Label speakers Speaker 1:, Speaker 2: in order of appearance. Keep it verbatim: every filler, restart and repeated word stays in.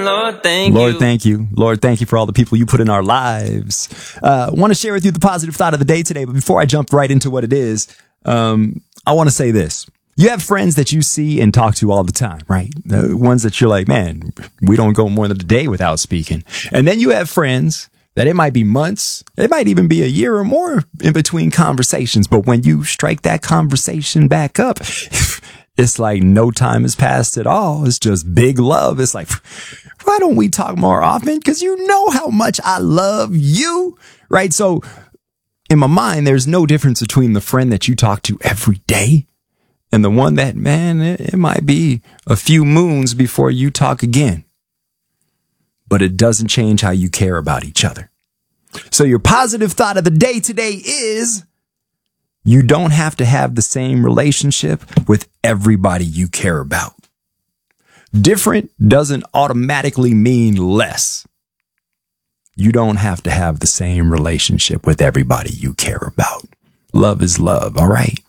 Speaker 1: Lord, thank you.
Speaker 2: Lord, thank you. Lord, thank you for all the people you put in our lives. Uh, want to share with you the positive thought of the day today. But before I jump right into what it is, um, I want to say this. You have friends that you see and talk to all the time, right? The ones that you're like, man, we don't go more than a day without speaking. And then you have friends that it might be months, it might even be a year or more in between conversations. But when you strike that conversation back up, it's like no time has passed at all. It's just big love. It's like, why don't we talk more often? Because you know how much I love you, right? So in my mind, there's no difference between the friend that you talk to every day and the one that, man, it, it might be a few moons before you talk again. But it doesn't change how you care about each other. So your positive thought of the day today is you don't have to have the same relationship with everybody you care about. Different doesn't automatically mean less. You don't have to have the same relationship with everybody you care about. Love is love, all right?